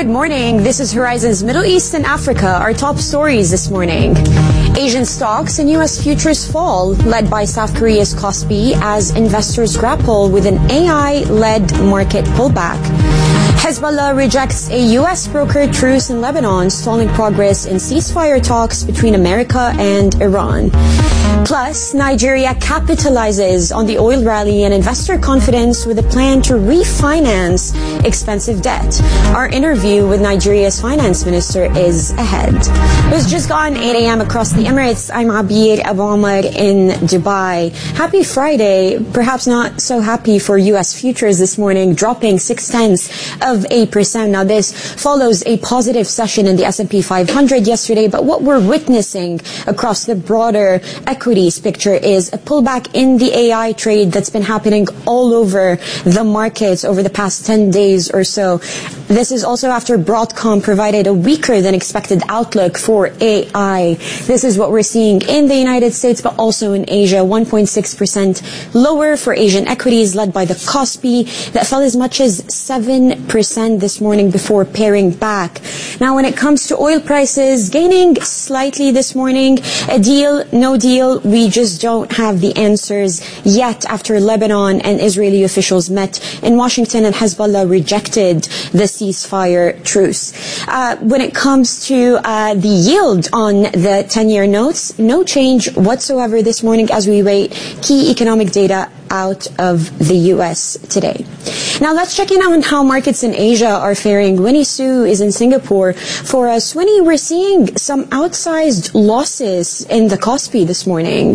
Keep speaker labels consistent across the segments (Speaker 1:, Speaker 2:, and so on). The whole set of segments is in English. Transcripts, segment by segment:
Speaker 1: Good morning. This is Horizon's Middle East and Africa, our top stories this morning. Asian stocks and U.S. futures fall, led by South Korea's Kospi as investors grapple with an AI-led market pullback. Hezbollah rejects a U.S. brokered truce in Lebanon, stalling progress in ceasefire talks between America and Iran. Plus, Nigeria capitalizes on the oil rally and investor confidence with a plan to refinance expensive debt. Our interview with Nigeria's finance minister is ahead. It's just gone 8 a.m. across the Emirates. I'm Abir Abu Omar in Dubai. Happy Friday. Perhaps not so happy for U.S. futures this morning, dropping 0.6%. Now, this follows a positive session in the S&P 500 yesterday, but what we're witnessing across the broader equities picture is a pullback in the AI trade that's been happening all over the markets over the past 10 days or so. This is also after Broadcom provided a weaker than expected outlook for AI. This is what we're seeing in the United States, but also in Asia. 1.6% lower for Asian equities, led by the Kospi that fell as much as 7% this morning before paring back. Now, when it comes to oil prices, gaining slightly this morning. A deal, no deal, we just don't have the answers yet after Lebanon and Israeli officials met in Washington and Hezbollah rejected the ceasefire truce. When it comes to the yield on the 10-year notes, no change whatsoever this morning as we wait key economic data out of the U.S. today. Now let's check in on how markets in Asia are faring. Winnie Su is in Singapore for us. Winnie, we're seeing some outsized losses in the Kospi this morning.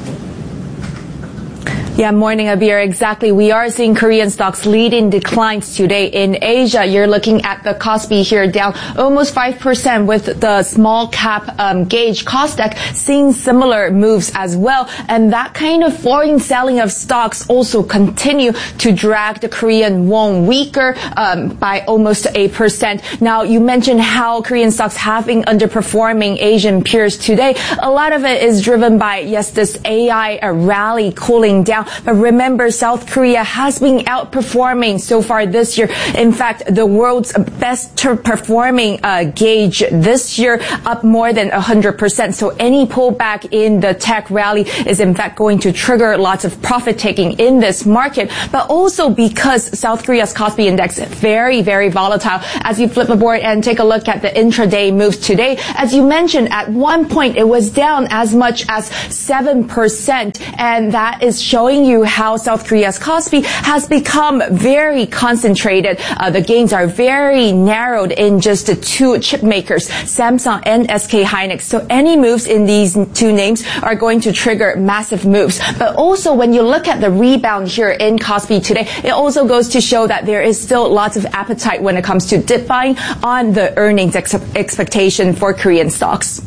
Speaker 2: Yeah, morning, Abir. Exactly. We are seeing Korean stocks leading declines today. In Asia, you're looking at the Kospi here down almost 5% with the small cap gauge Kosdaq seeing similar moves as well. And that kind of foreign selling of stocks also continue to drag the Korean won weaker by almost 8%. Now, you mentioned how Korean stocks have been underperforming Asian peers today. A lot of it is driven by, yes, this AI rally cooling down. But remember, South Korea has been outperforming so far this year. In fact, the world's best performing gauge this year, up more than 100%. So any pullback in the tech rally is in fact going to trigger lots of profit taking in this market. But also because South Korea's Kospi index is very, very volatile. As you flip aboard and take a look at the intraday moves today, as you mentioned, at one point it was down as much as 7%. And that is showing you how South Korea's Kospi has become very concentrated. The gains are very narrowed in just the two chip makers, Samsung and SK Hynix. So any moves in these two names are going to trigger massive moves. But also when you look at the rebound here in Kospi today, it also goes to show that there is still lots of appetite when it comes to dip buying on the earnings expectation for Korean stocks.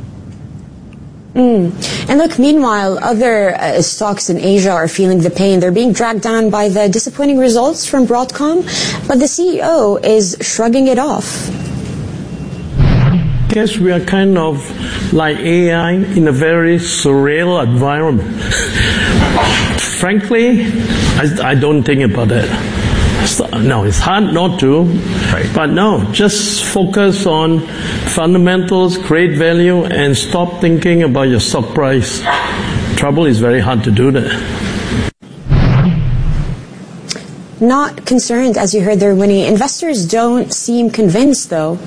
Speaker 1: And look, meanwhile, other stocks in Asia are feeling the pain. They're being dragged down by the disappointing results from Broadcom, but the CEO is shrugging it off.
Speaker 3: I guess we are kind of like AI in a very surreal environment. Frankly, I don't think about it. No, it's hard not to, right. But no, just focus on fundamentals, create value, and stop thinking about your stock price. Trouble is very hard to do that.
Speaker 1: Not concerned, as you heard there, Winnie. Investors don't seem convinced, though.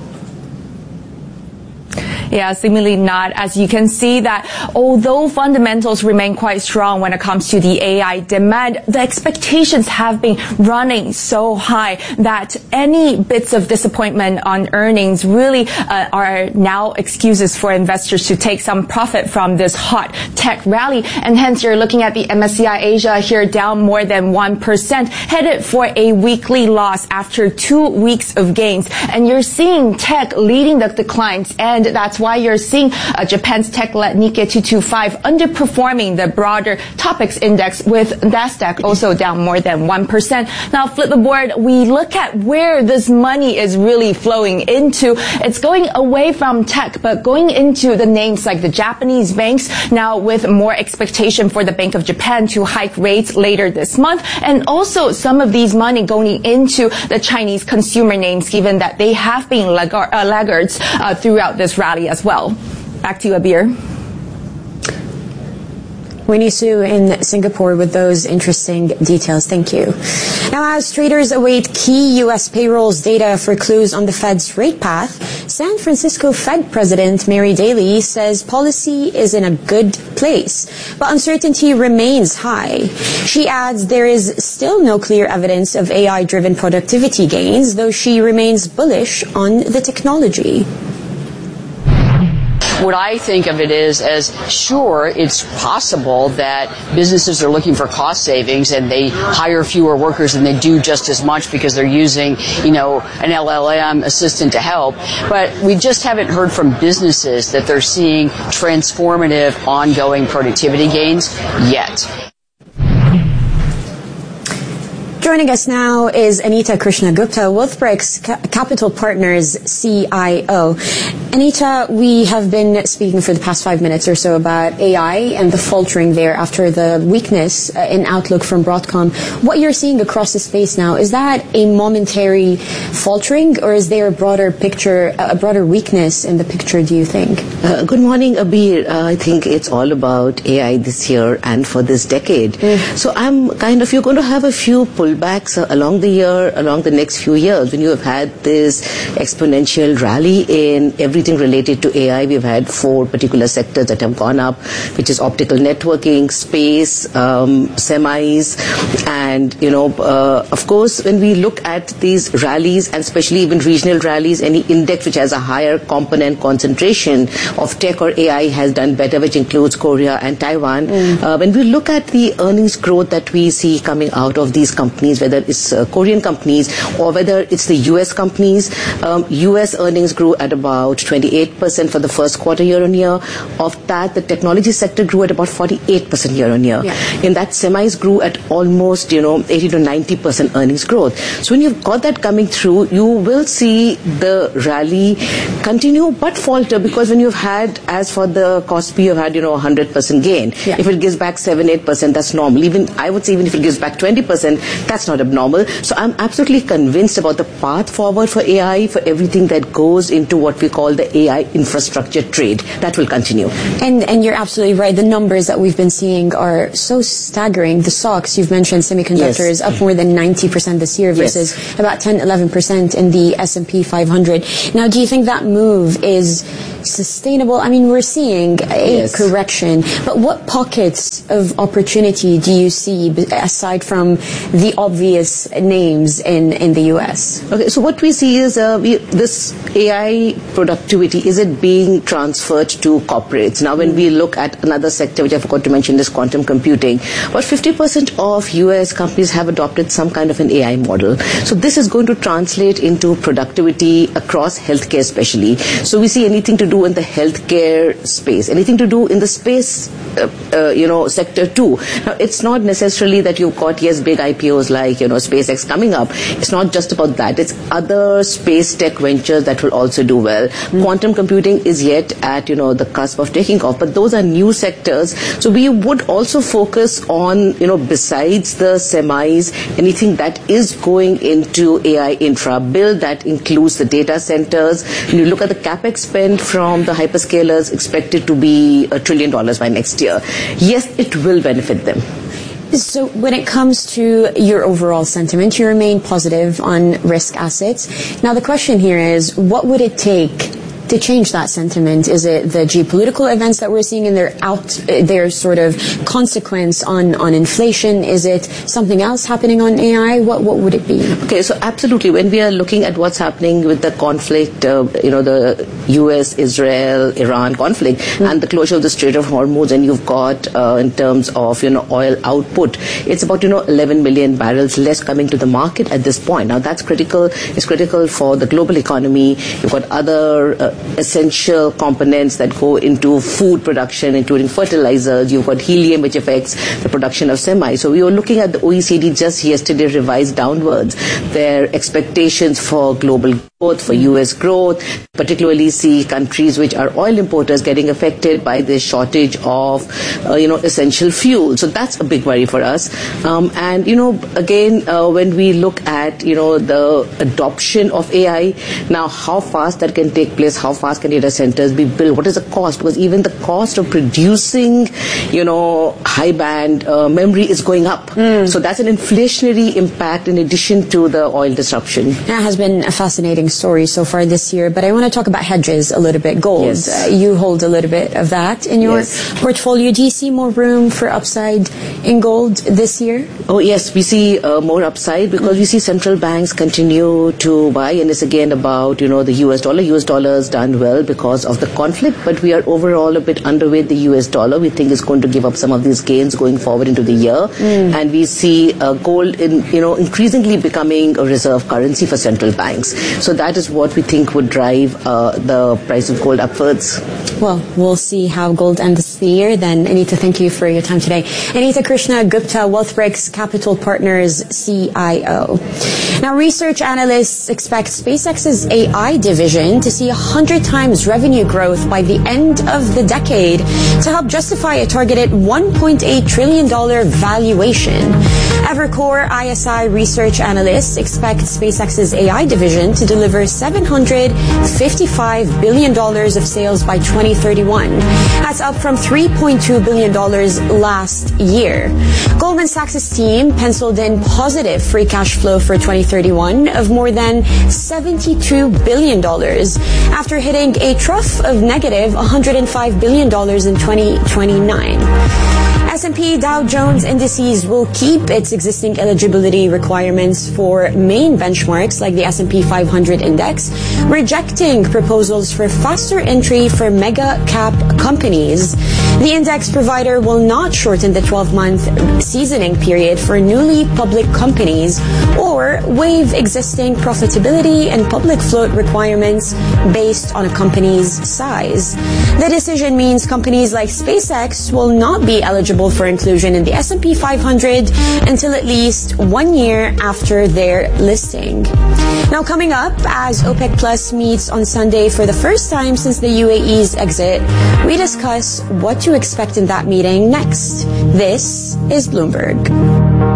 Speaker 2: Yeah, seemingly not. As you can see that although fundamentals remain quite strong when it comes to the AI demand, the expectations have been running so high that any bits of disappointment on earnings really are now excuses for investors to take some profit from this hot tech rally. And hence you're looking at the MSCI Asia here down more than 1%, headed for a weekly loss after 2 weeks of gains. And you're seeing tech leading the declines, and that's That's why you're seeing Japan's tech-led Nikkei 225 underperforming the broader topics index, with Nasdaq also down more than 1%. Now, flip the board, we look at where this money is really flowing into. It's going away from tech, but going into the names like the Japanese banks, now with more expectation for the Bank of Japan to hike rates later this month, and also some of these money going into the Chinese consumer names, given that they have been laggards throughout this rally as well. Back to you, Abir.
Speaker 1: Winnie Su in Singapore with those interesting details. Thank you. Now, as traders await key U.S. payrolls data for clues on the Fed's rate path, San Francisco Fed President Mary Daly says policy is in a good place, but uncertainty remains high. She adds there is still no clear evidence of AI-driven productivity gains, though she remains bullish on the technology.
Speaker 4: What I think of it is as, sure, it's possible that businesses are looking for cost savings and they hire fewer workers and they do just as much because they're using, an LLM assistant to help. But we just haven't heard from businesses that they're seeing transformative, ongoing productivity gains yet.
Speaker 1: Joining us now is Anita Krishnagupta, Wealthbricks Capital Partners CIO. Anita, we have been speaking for the past 5 minutes or so about AI and the faltering there after the weakness in outlook from Broadcom. What you're seeing across the space now, is that a momentary faltering, or is there a broader picture, a broader weakness in the picture, do you think?
Speaker 5: Good morning, Abir. I think it's all about AI this year and for this decade. So you're going to have a few pullbacks along the year, along the next few years. When you have had this exponential rally in everything related to AI, we've had 4 particular sectors that have gone up, which is optical networking, space, semis, and, of course, when we look at these rallies, and especially even regional rallies, any index which has a higher component concentration of tech or AI has done better, which includes Korea and Taiwan. When we look at the earnings growth that we see coming out of these companies, whether it's Korean companies or whether it's the U.S. companies, U.S. earnings grew at about 28% for the first quarter year-on-year. Of that, the technology sector grew at about 48% year-on-year. Yeah. In that, semis grew at almost, 80 to 90% earnings growth. So when you've got that coming through, you will see the rally continue but falter, because when you've had, as for the Kospi, you've had, 100% gain. Yeah. If it gives back 7-8%, that's normal. I would say even if it gives back 20%, that's not abnormal. So I'm absolutely convinced about the path forward for AI, for everything that goes into what we call the AI infrastructure trade. That will continue. And you're absolutely right. The numbers that we've been seeing are so staggering. The stocks, you've mentioned semiconductors, up more than 90% this year versus about 10-11% in the S&P 500. Now, do you think that move is sustainable? I mean, we're seeing a correction, but what pockets of opportunity do you see aside from the obvious names in the U.S.? Okay, so what we see is this AI productivity, is it being transferred to corporates? Now, when we look at another sector, which I forgot to mention, is quantum computing, about 50% of U.S. companies have adopted some kind of an AI model. So this is going to translate into productivity across healthcare especially. So we see anything to do in the healthcare space, anything to do in the space sector too. Now, it's not necessarily that you've got, big IPOs like, SpaceX coming up. It's not just about that. It's other space tech ventures that will also do well. Quantum computing is yet at, the cusp of taking off, but those are new sectors. So we would also focus on, besides the semis, anything that is going into AI infra build that includes the data centers. When you look at the capex spend from the hyperscalers, expected to be $1 trillion by next year. Yes, it will benefit them. So when it comes to your overall sentiment, you remain positive on risk assets. Now the question here is, what would it take to change that sentiment? Is it the geopolitical events that we're seeing and their sort of consequence on inflation? Is it something else happening on AI? What would it be? Okay, so absolutely. When we are looking at what's happening with the conflict, the US, Israel, Iran conflict, and the closure of the Strait of Hormuz, and you've got in terms of oil output, it's about 11 million barrels less coming to the market at this point. Now that's critical. It's critical for the global economy. You've got other essential components that go into food production, including fertilizers. You've got helium, which affects the production of semi. So we were looking at the OECD just yesterday revised downwards their expectations for global growth, for U.S. growth, particularly see countries which are oil importers getting affected by the shortage of, essential fuel. So that's a big worry for us. Again, when we look at, the adoption of AI, now how fast that can take place, how fast can data centers be built, what is the cost? Because even the cost of producing, high band memory is going up. So that's an inflationary impact in addition to the oil disruption.
Speaker 1: That has been a fascinating story so far this year, but I want to talk about hedges a little bit. Gold.
Speaker 5: Yes.
Speaker 1: You hold a little bit of that in your portfolio. Do you see more room for upside in gold this year?
Speaker 5: Oh, yes, we see more upside because we see central banks continue to buy, and it's again about, the US dollar. US dollar has done well because of the conflict, but we are overall a bit underweight the US dollar. We think it's going to give up some of these gains going forward into the year. And we see gold increasingly becoming a reserve currency for central banks. So that is what we think would drive the price of gold upwards.
Speaker 1: Well, we'll see how gold ends the year then. Anita, thank you for your time today. Anita Krishna Gupta, WealthBricks Capital Partners CIO. Now, research analysts expect SpaceX's AI division to see 100 times revenue growth by the end of the decade to help justify a targeted $1.8 trillion valuation. Evercore ISI research analysts expect SpaceX's AI division to deliver $755 billion of sales by 2031. That's up from $3.2 billion last year. Goldman Sachs' team penciled in positive free cash flow for 2031 of more than $72 billion after hitting a trough of negative $105 billion in 2029. S&P Dow Jones Indices will keep its existing eligibility requirements for main benchmarks like the S&P 500 index, rejecting proposals for faster entry for mega cap companies. The index provider will not shorten the 12-month seasoning period for newly public companies or waive existing profitability and public float requirements based on a company's size. The decision means companies like SpaceX will not be eligible for inclusion in the S&P 500 until at least 1 year after their listing. Now, coming up, as OPEC Plus meets on Sunday for the first time since the UAE's exit, we discuss what to expect in that meeting next. This is Bloomberg.